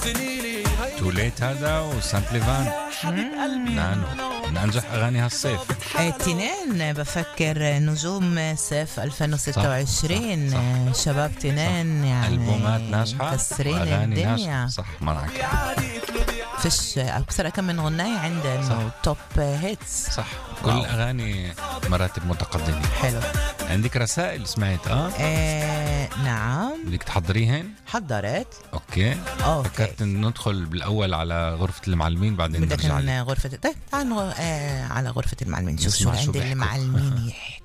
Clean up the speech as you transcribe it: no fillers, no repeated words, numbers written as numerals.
توليت هذا وسانت ليفان نانو من أنجح أغاني هالصيف. تنين بفكر نجوم صيف 2026. صح. شباب تنين يعني ألبومات ناجحة مكسرين وأغاني الدنيا. ناجحة. صح معك. فيش أكثر كم من غناية عنده إنه توب هيتس. صح كل الأغاني مراتب متقدمة. حلو. عندك رسائل سمعت نعم بدك تحضريهن؟ حضرت. اوكي فكرت ان ندخل بالاول على غرفة المعلمين بعدين بدك نرجع غرفة. طيب تعال على غرفة المعلمين نشوف شو نسمع شو عند بيحكوا. المعلمين يحكوا.